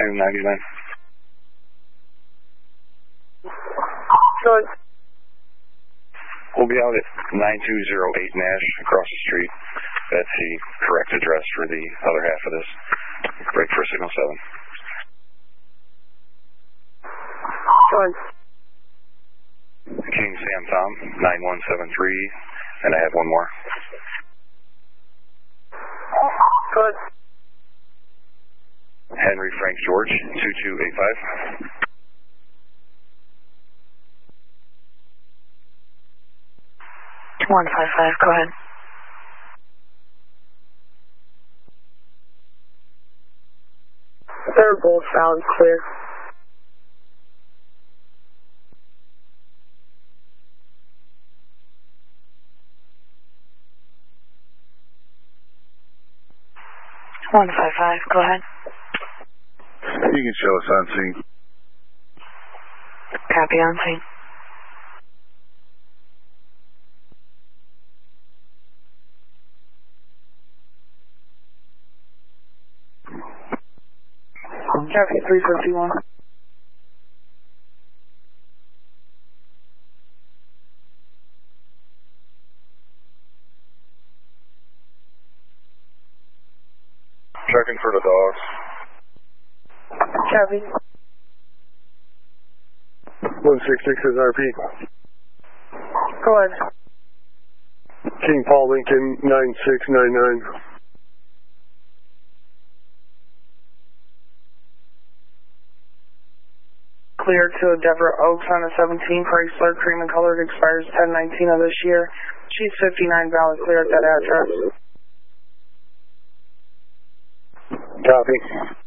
9299. Good. We'll be out at 9208 Nash across the street. That's the correct address for the other half of this. Break for signal 7. Good. King Sam Tom, 9173, and I have one more. Good. Henry Frank George, 2285. One 55, go ahead. They're both sound clear. One 55, go ahead. You can show us on scene. Copy on scene. Copy 351. Checking for the dogs. Copy. 166 is RP. Go ahead. King Paul Lincoln, 9699. Clear to Deborah Oaks on the 17, Chrysler, cream and colored, expires 10/19 of this year. She's 59, valid clear at that address. Copy.